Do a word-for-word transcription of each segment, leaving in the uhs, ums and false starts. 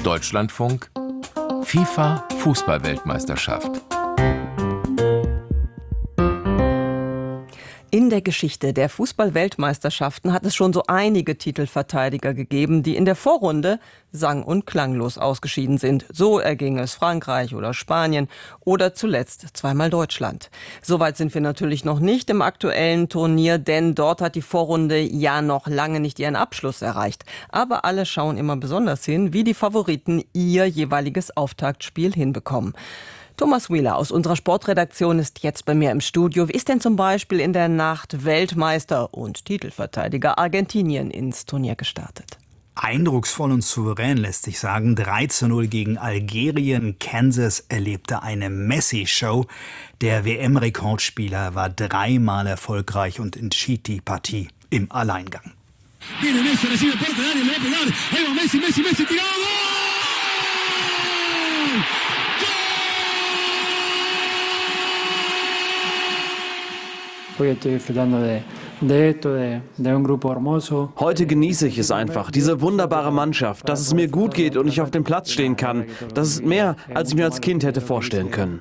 Deutschlandfunk FIFA Fußball-Weltmeisterschaft. In der Geschichte der Fußball-Weltmeisterschaften hat es schon so einige Titelverteidiger gegeben, die in der Vorrunde sang- und klanglos ausgeschieden sind. So erging es Frankreich oder Spanien oder zuletzt zweimal Deutschland. Soweit sind wir natürlich noch nicht im aktuellen Turnier, denn dort hat die Vorrunde ja noch lange nicht ihren Abschluss erreicht. Aber alle schauen immer besonders hin, wie die Favoriten ihr jeweiliges Auftaktspiel hinbekommen. Thomas Wheeler aus unserer Sportredaktion ist jetzt bei mir im Studio. Wie ist denn zum Beispiel in der Nacht Weltmeister und Titelverteidiger Argentinien ins Turnier gestartet? Eindrucksvoll und souverän lässt sich sagen. drei zu null gegen Algerien. Kansas erlebte eine Messi-Show. Der W M-Rekordspieler war dreimal erfolgreich und entschied die Partie im Alleingang. Heute genieße ich es einfach, diese wunderbare Mannschaft, dass es mir gut geht und ich auf dem Platz stehen kann. Das ist mehr, als ich mir als Kind hätte vorstellen können.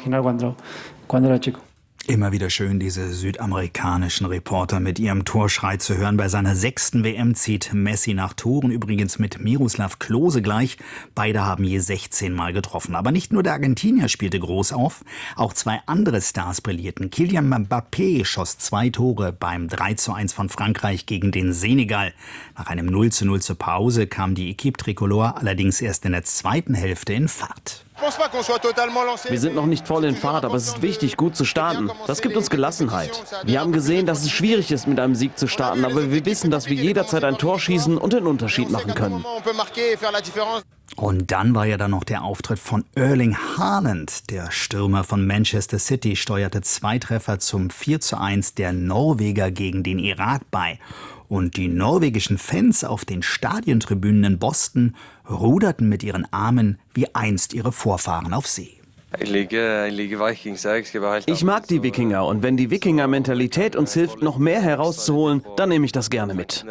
Immer wieder schön, diese südamerikanischen Reporter mit ihrem Torschrei zu hören. Bei seiner sechsten W M zieht Messi nach Toren, übrigens mit Miroslav Klose gleich. Beide haben je sechzehn Mal getroffen. Aber nicht nur der Argentinier spielte groß auf, auch zwei andere Stars brillierten. Kylian Mbappé schoss zwei Tore beim drei zu eins von Frankreich gegen den Senegal. Nach einem null zu null zur Pause kam die Equipe Tricolore allerdings erst in der zweiten Hälfte in Fahrt. Wir sind noch nicht voll in Fahrt, aber es ist wichtig, gut zu starten. Das gibt uns Gelassenheit. Wir haben gesehen, dass es schwierig ist, mit einem Sieg zu starten, aber wir wissen, dass wir jederzeit ein Tor schießen und den Unterschied machen können. Und dann war ja dann noch der Auftritt von Erling Haaland. Der Stürmer von Manchester City steuerte zwei Treffer zum vier zu eins der Norweger gegen den Irak bei. Und die norwegischen Fans auf den Stadiontribünen in Boston ruderten mit ihren Armen wie einst ihre Vorfahren auf See. Ich mag die Wikinger und wenn die Wikinger-Mentalität uns hilft, noch mehr herauszuholen, dann nehme ich das gerne mit.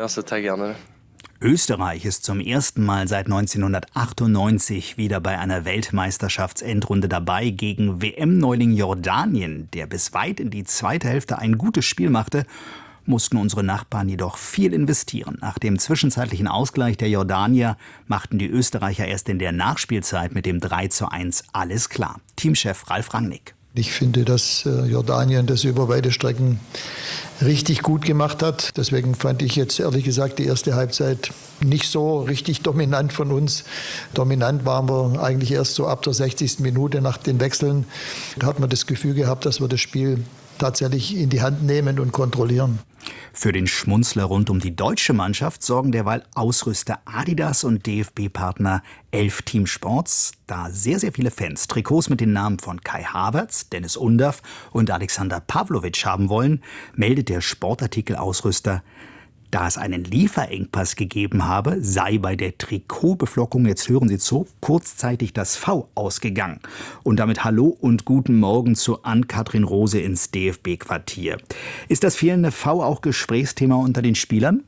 Österreich ist zum ersten Mal seit neunzehnhundertachtundneunzig wieder bei einer Weltmeisterschaftsendrunde dabei gegen W M-Neuling Jordanien, der bis weit in die zweite Hälfte ein gutes Spiel machte. Mussten unsere Nachbarn jedoch viel investieren. Nach dem zwischenzeitlichen Ausgleich der Jordanier machten die Österreicher erst in der Nachspielzeit mit dem drei zu eins alles klar. Teamchef Ralf Rangnick. Ich finde, dass Jordanien das über weite Strecken richtig gut gemacht hat. Deswegen fand ich jetzt ehrlich gesagt die erste Halbzeit nicht so richtig dominant von uns. Dominant waren wir eigentlich erst so ab der sechzigsten Minute nach den Wechseln. Da hat man das Gefühl gehabt, dass wir das Spiel tatsächlich in die Hand nehmen und kontrollieren. Für den Schmunzler rund um die deutsche Mannschaft sorgen derweil Ausrüster Adidas und D F B-Partner elf Team Sports, da sehr, sehr viele Fans Trikots mit den Namen von Kai Havertz, Dennis Undaff und Alexander Pavlovic haben wollen, meldet der Sportartikelausrüster, da es einen Lieferengpass gegeben habe, sei bei der Trikotbeflockung, jetzt hören Sie zu, kurzzeitig das V ausgegangen. Und damit Hallo und guten Morgen zu Ann-Kathrin Rose ins D F B-Quartier. Ist das fehlende V auch Gesprächsthema unter den Spielern?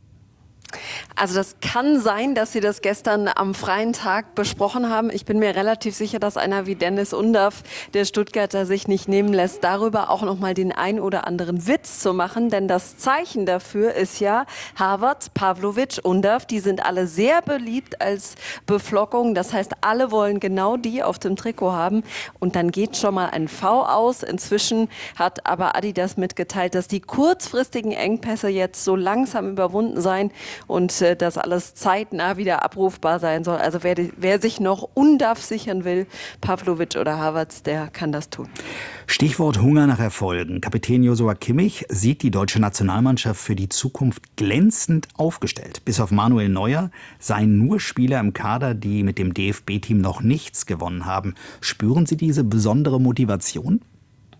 Also das kann sein, dass Sie das gestern am freien Tag besprochen haben. Ich bin mir relativ sicher, dass einer wie Dennis Undaff, der Stuttgarter, sich nicht nehmen lässt, darüber auch noch mal den ein oder anderen Witz zu machen. Denn das Zeichen dafür ist ja Havertz, Pavlovic, Undaff. Die sind alle sehr beliebt als Beflockung. Das heißt, alle wollen genau die auf dem Trikot haben. Und dann geht schon mal ein V aus. Inzwischen hat aber Adidas mitgeteilt, dass die kurzfristigen Engpässe jetzt so langsam überwunden seien und äh, dass alles zeitnah wieder abrufbar sein soll. Also wer, wer sich noch Undaff sichern will, Pavlovic oder Havertz, der kann das tun. Stichwort Hunger nach Erfolgen. Kapitän Joshua Kimmich sieht die deutsche Nationalmannschaft für die Zukunft glänzend aufgestellt. Bis auf Manuel Neuer seien nur Spieler im Kader, die mit dem D F B-Team noch nichts gewonnen haben. Spüren Sie diese besondere Motivation?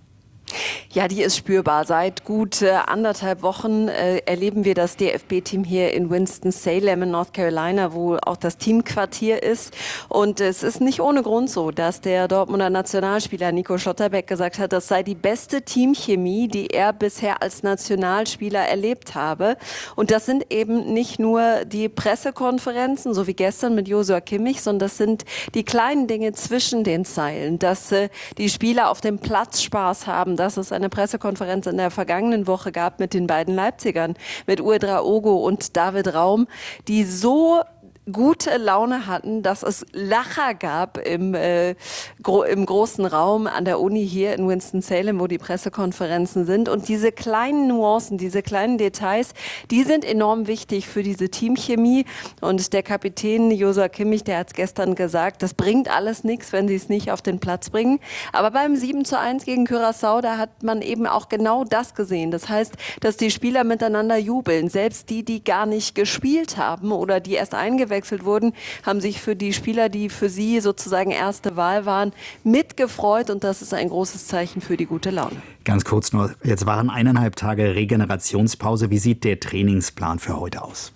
Ja, die ist spürbar. Seit gut äh, anderthalb Wochen äh, erleben wir das D F B-Team hier in Winston-Salem in North Carolina, wo auch das Teamquartier ist. Und es ist nicht ohne Grund so, dass der Dortmunder Nationalspieler Nico Schlotterbeck gesagt hat, das sei die beste Teamchemie, die er bisher als Nationalspieler erlebt habe. Und das sind eben nicht nur die Pressekonferenzen, so wie gestern mit Joshua Kimmich, sondern das sind die kleinen Dinge zwischen den Zeilen, dass äh, die Spieler auf dem Platz Spaß haben, dass es eine Pressekonferenz in der vergangenen Woche gab mit den beiden Leipzigern, mit Uedraogo und David Raum, die so gute Laune hatten, dass es Lacher gab im, äh, gro- im großen Raum an der Uni hier in Winston-Salem, wo die Pressekonferenzen sind. Und diese kleinen Nuancen, diese kleinen Details, die sind enorm wichtig für diese Teamchemie. Und der Kapitän Joshua Kimmich, der hat es gestern gesagt, das bringt alles nichts, wenn sie es nicht auf den Platz bringen. Aber beim sieben zu eins gegen Curaçao, da hat man eben auch genau das gesehen. Das heißt, dass die Spieler miteinander jubeln. Selbst die, die gar nicht gespielt haben oder die erst eingewechselt wurden, haben sich für die Spieler, die für sie sozusagen erste Wahl waren, mitgefreut. Und das ist ein großes Zeichen für die gute Laune. Ganz kurz nur, jetzt waren eineinhalb Tage Regenerationspause. Wie sieht der Trainingsplan für heute aus?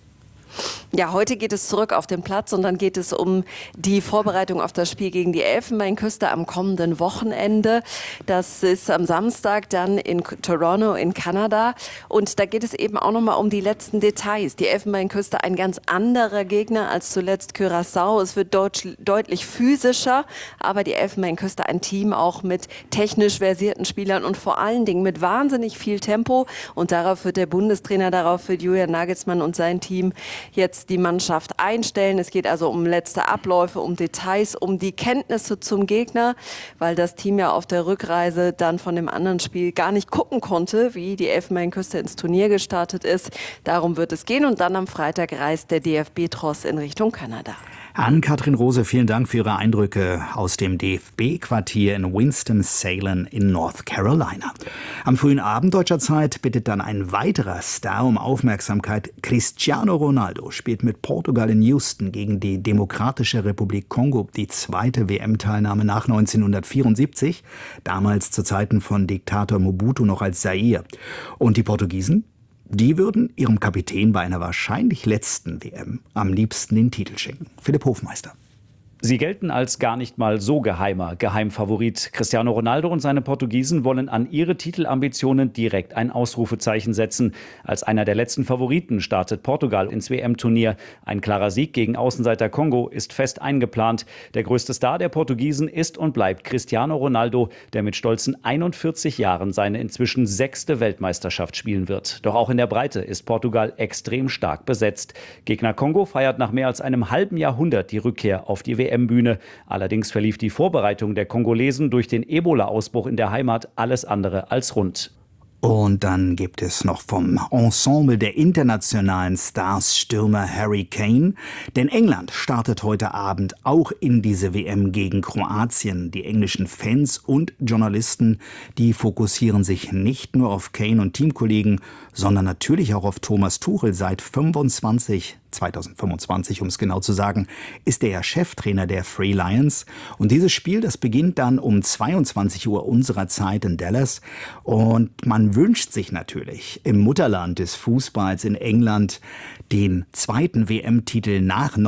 Ja, heute geht es zurück auf den Platz und dann geht es um die Vorbereitung auf das Spiel gegen die Elfenbeinküste am kommenden Wochenende. Das ist am Samstag dann in Toronto in Kanada. Und da geht es eben auch nochmal um die letzten Details. Die Elfenbeinküste ein ganz anderer Gegner als zuletzt Curaçao. Es wird deut- deutlich physischer, aber die Elfenbeinküste ein Team auch mit technisch versierten Spielern und vor allen Dingen mit wahnsinnig viel Tempo. Und darauf wird der Bundestrainer, darauf wird Julian Nagelsmann und sein Team jetzt die Mannschaft einstellen. Es geht also um letzte Abläufe, um Details, um die Kenntnisse zum Gegner, weil das Team ja auf der Rückreise dann von dem anderen Spiel gar nicht gucken konnte, wie die Elfenbeinküste ins Turnier gestartet ist. Darum wird es gehen und dann am Freitag reist der D F B-Tross in Richtung Kanada. Ann-Kathrin Rose, vielen Dank für Ihre Eindrücke aus dem D F B-Quartier in Winston-Salem in North Carolina. Am frühen Abend deutscher Zeit bittet dann ein weiterer Star um Aufmerksamkeit. Cristiano Ronaldo spielt mit Portugal in Houston gegen die Demokratische Republik Kongo die zweite W M-Teilnahme nach neunzehnhundertvierundsiebzig, damals zu Zeiten von Diktator Mobutu noch als Zaire. Und die Portugiesen? Die würden ihrem Kapitän bei einer wahrscheinlich letzten W M am liebsten den Titel schenken. Philipp Hofmeister. Sie gelten als gar nicht mal so geheimer Geheimfavorit. Cristiano Ronaldo und seine Portugiesen wollen an ihre Titelambitionen direkt ein Ausrufezeichen setzen. Als einer der letzten Favoriten startet Portugal ins W M-Turnier. Ein klarer Sieg gegen Außenseiter Kongo ist fest eingeplant. Der größte Star der Portugiesen ist und bleibt Cristiano Ronaldo, der mit stolzen einundvierzig Jahren seine inzwischen sechste Weltmeisterschaft spielen wird. Doch auch in der Breite ist Portugal extrem stark besetzt. Gegner Kongo feiert nach mehr als einem halben Jahrhundert die Rückkehr auf die W M-Bühne. Allerdings verlief die Vorbereitung der Kongolesen durch den Ebola-Ausbruch in der Heimat alles andere als rund. Und dann gibt es noch vom Ensemble der internationalen Stars Stürmer Harry Kane. Denn England startet heute Abend auch in diese W M gegen Kroatien. Die englischen Fans und Journalisten, die fokussieren sich nicht nur auf Kane und Teamkollegen, sondern natürlich auch auf Thomas Tuchel. Seit fünfundzwanzig zweitausendfünfundzwanzig, um es genau zu sagen, ist er ja Cheftrainer der Three Lions. Und dieses Spiel, das beginnt dann um zweiundzwanzig Uhr unserer Zeit in Dallas. Und man wünscht sich natürlich im Mutterland des Fußballs in England den zweiten W M-Titel nach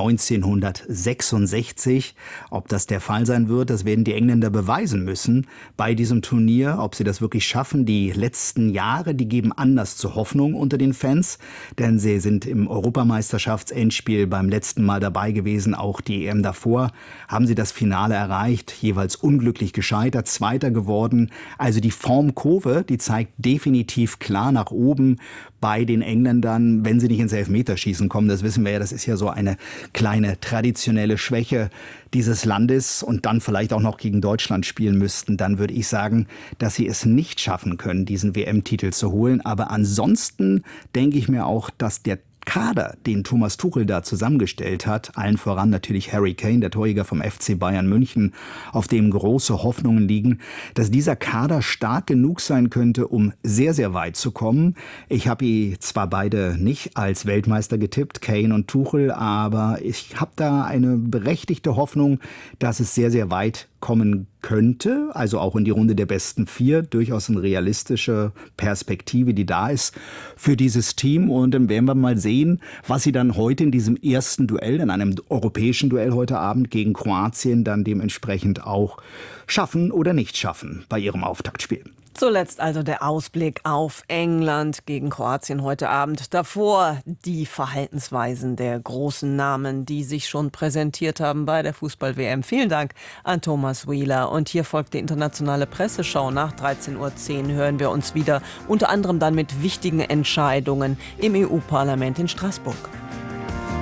neunzehnhundertsechsundsechzig. Ob das der Fall sein wird, das werden die Engländer beweisen müssen bei diesem Turnier. Ob sie das wirklich schaffen, die letzten Jahre, die geben Anlass zur Hoffnung unter den Fans. Denn sie sind im Europameisterschaftsendspiel beim letzten Mal dabei gewesen. Auch die E M davor haben sie das Finale erreicht, jeweils unglücklich gescheitert, Zweiter geworden. Also die Formkurve, die zeigt definitiv klar nach oben bei den Engländern, wenn sie nicht ins Elfmeterschießen kommen. Das wissen wir ja, das ist ja so eine kleine traditionelle Schwäche dieses Landes und dann vielleicht auch noch gegen Deutschland spielen müssten. Dann würde ich sagen, dass sie es nicht schaffen können, diesen W M-Titel zu holen. Aber ansonsten denke ich mir auch, dass der Kader, den Thomas Tuchel da zusammengestellt hat, allen voran natürlich Harry Kane, der Torjäger vom F C Bayern München, auf dem große Hoffnungen liegen, dass dieser Kader stark genug sein könnte, um sehr, sehr weit zu kommen. Ich habe ihn zwar beide nicht als Weltmeister getippt, Kane und Tuchel, aber ich habe da eine berechtigte Hoffnung, dass es sehr, sehr weit kommen könnte, also auch in die Runde der besten vier, durchaus eine realistische Perspektive, die da ist für dieses Team. Und dann werden wir mal sehen, was sie dann heute in diesem ersten Duell, in einem europäischen Duell heute Abend gegen Kroatien dann dementsprechend auch schaffen oder nicht schaffen bei ihrem Auftaktspiel. Zuletzt also der Ausblick auf England gegen Kroatien heute Abend. Davor die Verhaltensweisen der großen Namen, die sich schon präsentiert haben bei der Fußball-W M. Vielen Dank an Thomas Wheeler. Und hier folgt die internationale Presseschau. Nach dreizehn Uhr zehn hören wir uns wieder, unter anderem dann mit wichtigen Entscheidungen im E U-Parlament in Straßburg.